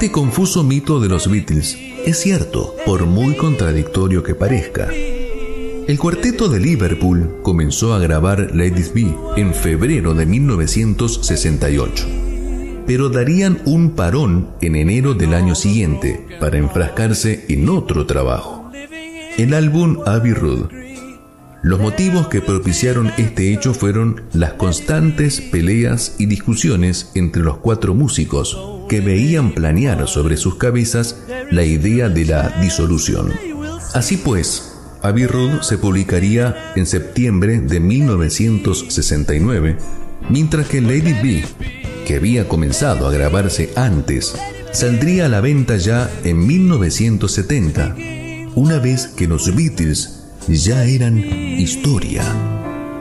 Este confuso mito de los Beatles es cierto, por muy contradictorio que parezca. El cuarteto de Liverpool comenzó a grabar Let It Be en febrero de 1968, pero darían un parón en enero del año siguiente para enfrascarse en otro trabajo, el álbum Abbey Road. Los motivos que propiciaron este hecho fueron las constantes peleas y discusiones entre los cuatro músicos que veían planear sobre sus cabezas la idea de la disolución. Así pues, Abbey Road se publicaría en septiembre de 1969, mientras que Let It Be, que había comenzado a grabarse antes, saldría a la venta ya en 1970, una vez que los Beatles ya eran historia.